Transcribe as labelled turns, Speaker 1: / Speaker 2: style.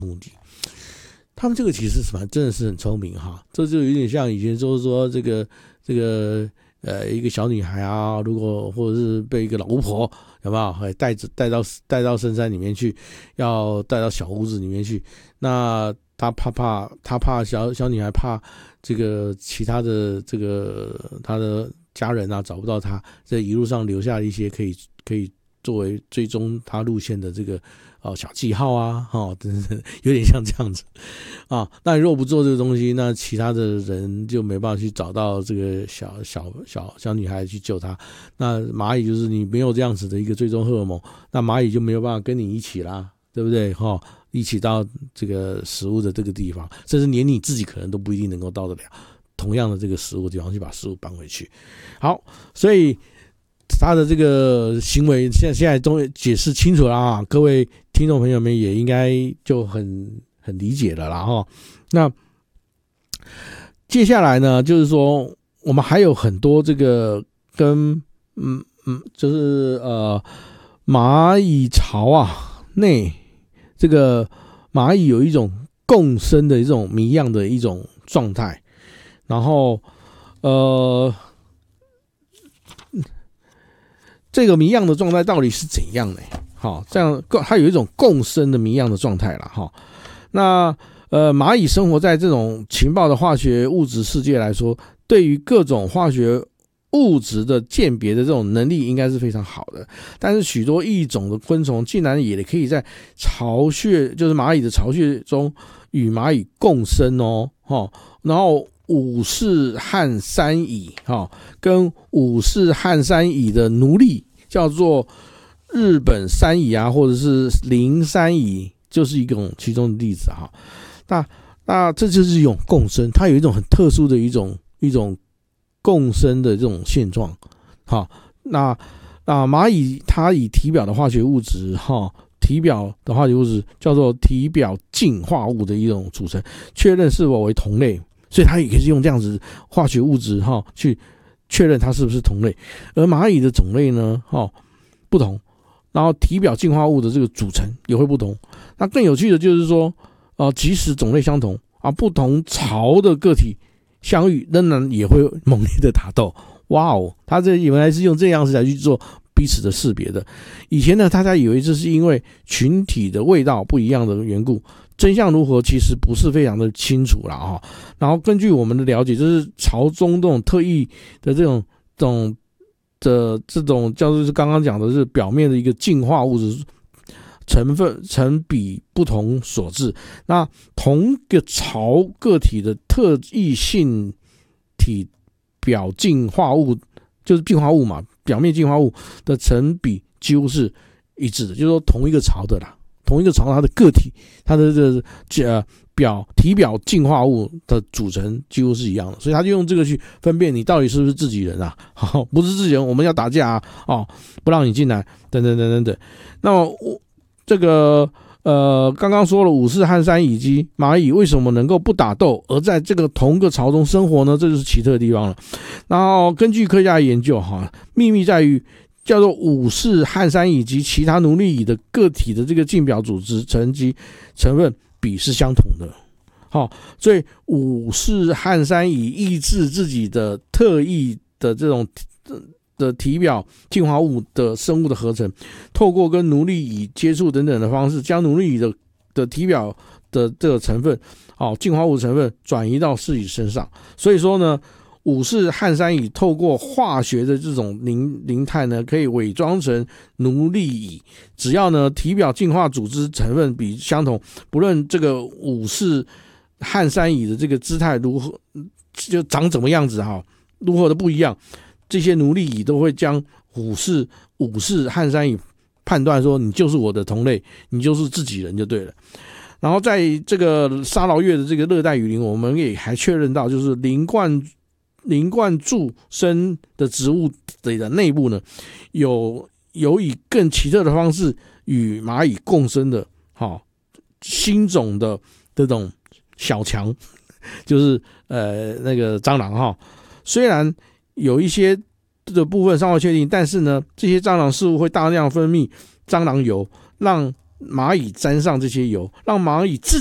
Speaker 1: 目的。他们这个其实真的是很聪明哈，这就有点像以前就是说这个一个小女孩啊，如果或者是被一个老巫婆有没有带到深山里面去，要带到小屋子里面去，那她怕小女孩怕这个其他的这个她的家人啊找不到她，这一路上留下一些可以作为追踪她路线的这个小记号啊，有点像这样子啊。那你如果不做这个东西，那其他的人就没办法去找到这个小女孩去救她。那蚂蚁就是你没有这样子的一个追踪荷尔蒙，那蚂蚁就没有办法跟你一起啦，对不对？一起到这个食物的这个地方，甚至连你自己可能都不一定能够到得了同样的这个食物的地方去把食物搬回去。好，所以他的这个行为现在终于解释清楚了啊，各位听众朋友们也应该就很理解了啦哈。那接下来呢，就是说我们还有很多这个跟就是蚂蚁巢啊内这个蚂蚁有一种共生的一种谜样的一种状态，然后这个谜样的状态到底是怎样呢？好，这样它有一种共生的谜样的状态啦哈。那蚂蚁生活在这种情报的化学物质世界来说，对于各种化学物质的鉴别的这种能力应该是非常好的。但是许多异种的昆虫竟然也可以在巢穴，就是蚂蚁的巢穴中与蚂蚁共生然后武士汉山蚁跟武士汉山蚁的奴隶叫做日本山蚁啊，或者是林山蚁，就是一种其中的例子哈。那这就是一种共生，它有一种很特殊的一种共生的这种现状。好，那蚂蚁它以体表的化学物质叫做体表净化物的一种组成，确认是否为同类，所以它也可以用这样子化学物质去确认它是不是同类。而蚂蚁的种类呢不同，然后体表净化物的这个组成也会不同。那更有趣的就是说即使种类相同不同巢的个体相遇仍然也会猛烈的打斗。哇哦，他这原来是用这样子来去做彼此的识别的。以前呢，大家以为这是因为群体的味道不一样的缘故，真相如何其实不是非常的清楚啦然后根据我们的了解，就是巢中这种特异的这种叫做是刚刚讲的是表面的一个净化物质成分成比不同所致。那同个巢个体的特异性体表净化物，就是净化物嘛，表面净化物的成比几乎是一致的，就是说同一个巢的啦，同一个巢它的个体，它的体表净化物的组成几乎是一样的，所以他就用这个去分辨你到底是不是自己人啊，不是自己人我们要打架不让你进来等等等等等。那么这个刚刚说了武士汉山蚁及蚂蚁为什么能够不打斗而在这个同个巢中生活呢？这就是奇特的地方了。然后根据科学家的研究秘密在于叫做武士汉山蚁及其他奴隶蚁的个体的这个净表组织层及成分比是相同的。所以武士汉山蚁抑制自己的特异的这种的体表净化物的生物的合成，透过跟奴隶蚁接触等等的方式，将奴隶蚁的体表的这个成分净化物成分转移到自己身上。所以说呢，武士汉山蚁透过化学的这种凝态呢，可以伪装成奴隶蚁，只要呢体表净化组织成分比相同，不论这个武士汉山蚁的这个姿态如何，就长怎么样子如何的不一样，这些奴隶蚁都会将武士汉山蚁判断说你就是我的同类，你就是自己人就对了。然后在这个沙劳越的这个热带雨林，我们也还确认到，就是林冠柱生的植物的内部呢，有以更奇特的方式与蚂蚁共生的新种的这种小强，就是那个蟑螂虽然有一些的部分尚未确定，但是呢，这些蟑螂似乎会大量分泌蟑螂油，让蚂蚁沾上这些油，让蚂蚁自